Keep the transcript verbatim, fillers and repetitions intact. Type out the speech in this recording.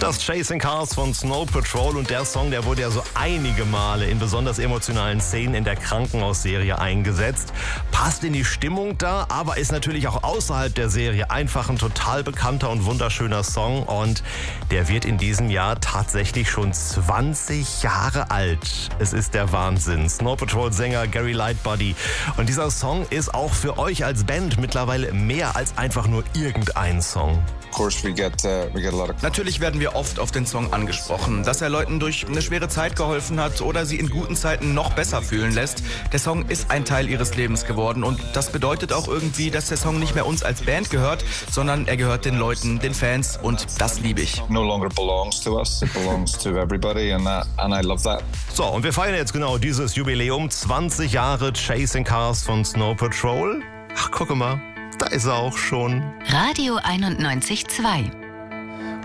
Das Chasing Cars von Snow Patrol, und der Song, der wurde ja so einige Male in besonders emotionalen Szenen in der Krankenhausserie eingesetzt. Passt in die Stimmung da, aber ist natürlich auch außerhalb der Serie einfach ein total bekannter und wunderschöner Song, und der wird in diesem Jahr tatsächlich schon zwanzig Jahre alt. Es ist der Wahnsinn. Snow Patrol Sänger Gary Lightbody, und dieser Song ist auch für euch als Band mittlerweile mehr als einfach nur irgendein Song. Natürlich werden wir oft auf den Song angesprochen, dass er Leuten durch eine schwere Zeit geholfen hat oder sie in guten Zeiten noch besser fühlen lässt. Der Song ist ein Teil ihres Lebens geworden, und das bedeutet auch irgendwie, dass der Song nicht mehr uns als Band gehört, sondern er gehört den Leuten, den Fans, und das liebe ich. No longer belongs to us, it belongs to everybody, and that, and I love that. So, und wir feiern jetzt genau dieses Jubiläum, zwanzig Jahre Chasing Cars von Snow Patrol. Ach, gucke mal, da ist er auch schon. Radio einundneunzig Komma zwei